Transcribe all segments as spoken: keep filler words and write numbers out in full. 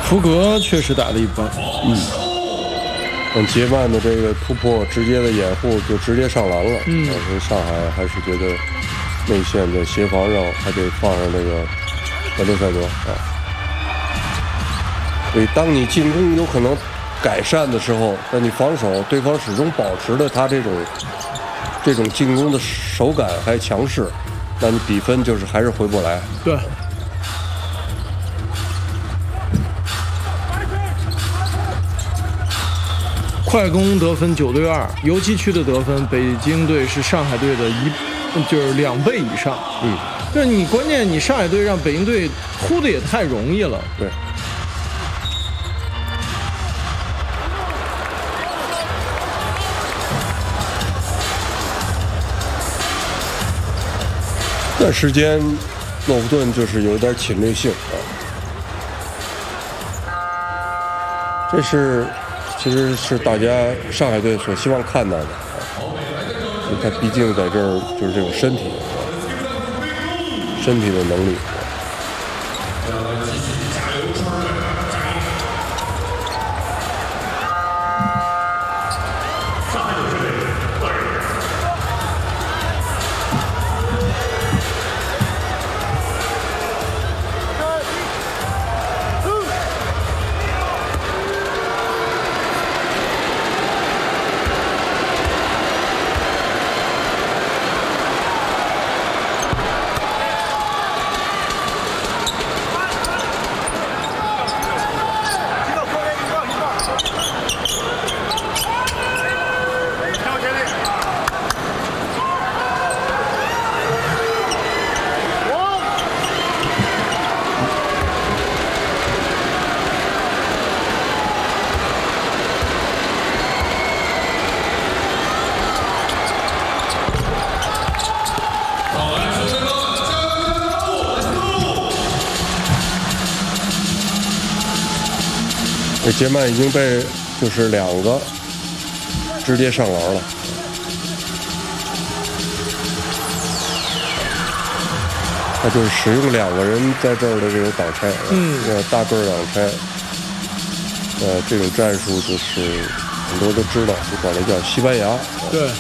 福格确实打得一般， 嗯，但杰曼的这个突破，直接的掩护就直接上篮了。 嗯， 所以上海还是觉得内线在协防上还得放上这个德罗塞德啊。所以当你进攻有可能改善的时候，那你防守对方始终保持着他这种这种进攻的手感还强势，那你比分就是还是回不来。 对。快攻得分九对二，游击区的得分，北京队是上海队的一，就是两倍以上。 嗯， 就是你关键你上海队让北京队突的也太容易了。 对。这段时间，诺福顿就是有一点侵略性啊。这是。其实是大家上海队所希望看到的啊，他毕竟在这儿就是这种身体，身体的能力。这杰曼已经被就是两个直接上篮了，他就是使用两个人在这儿的这种挡拆， 嗯， 呃，大个儿挡拆，呃，这种战术就是很多都知道，就管这叫西班牙。 对。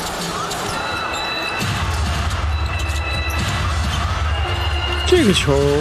这个球。